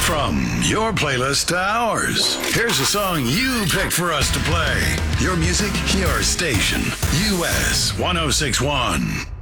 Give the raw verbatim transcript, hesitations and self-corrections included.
From your playlist to ours, here's a song you picked for us to play. Your music, your station. U S ten sixty-one.